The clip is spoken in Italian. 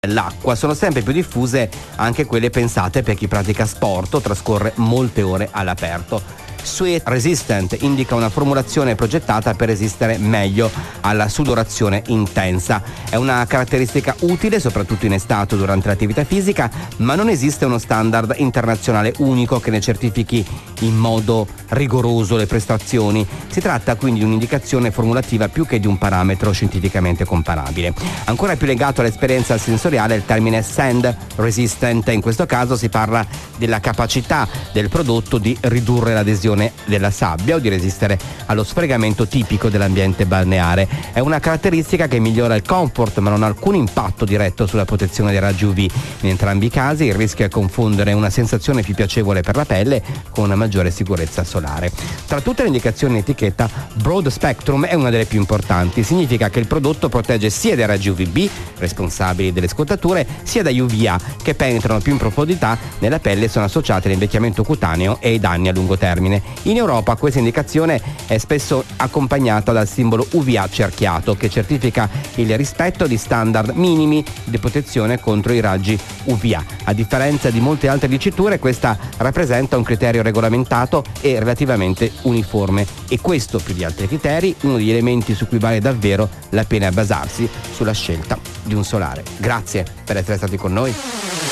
l'acqua. Sono sempre più diffuse anche quelle pensate per chi pratica sport o trascorre molte ore all'aperto. Sweat Resistant indica una formulazione progettata per resistere meglio alla sudorazione intensa. È una caratteristica utile soprattutto in estate o durante l'attività fisica, ma non esiste uno standard internazionale unico che ne certifichi in modo rigoroso le prestazioni. Si tratta quindi di un'indicazione formulativa più che di un parametro scientificamente comparabile. Ancora più legato all'esperienza sensoriale è il termine Sand Resistant. In questo caso si parla della capacità del prodotto di ridurre l'adesione della sabbia o di resistere allo sfregamento tipico dell'ambiente balneare. È una caratteristica che migliora il comfort ma non ha alcun impatto diretto sulla protezione dai raggi UV. In entrambi i casi il rischio è confondere una sensazione più piacevole per la pelle con una maggiore sicurezza solare. Tra tutte le indicazioni in etichetta, Broad Spectrum è una delle più importanti. Significa che il prodotto protegge sia dai raggi UVB, responsabili delle scottature, sia dagli UVA, che penetrano più in profondità nella pelle e sono associati all'invecchiamento cutaneo e ai danni a lungo termine. In Europa questa indicazione è spesso accompagnata dal simbolo UVA cerchiato, che certifica il rispetto di standard minimi di protezione contro i raggi UVA. A differenza di molte altre diciture, questa rappresenta un criterio regolamentato e relativamente uniforme, e questo, più di altri criteri, uno degli elementi su cui vale davvero la pena basarsi sulla scelta di un solare. Grazie per essere stati con noi.